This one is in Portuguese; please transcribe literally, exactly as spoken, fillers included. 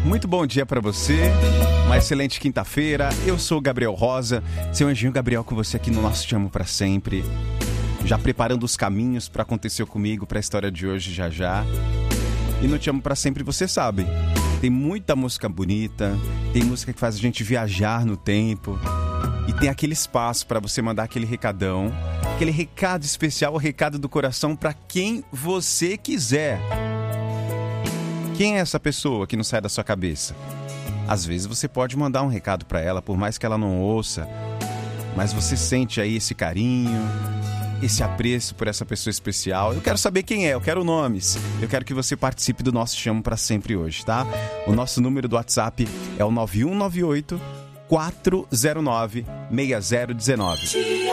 Muito bom dia pra você, uma excelente quinta-feira. Eu sou o Gabriel Rosa, seu anjinho Gabriel com você aqui no nosso Te Amo Pra Sempre. Já preparando os caminhos pra acontecer comigo, pra história de hoje já já. E no Te Amo Pra Sempre você sabe, tem muita música bonita, tem música que faz a gente viajar no tempo. E tem aquele espaço pra você mandar aquele recadão, aquele recado especial, o recado do coração pra quem você quiser. Quem é essa pessoa que não sai da sua cabeça? Às vezes você pode mandar um recado pra ela, por mais que ela não ouça, mas você sente aí esse carinho, esse apreço por essa pessoa especial. Eu quero saber quem é, eu quero nomes. Eu quero que você participe do nosso Te Amo Pra Sempre hoje, tá? O nosso número do WhatsApp é o nove um nove oito, quatro zero nove, seis zero um nove.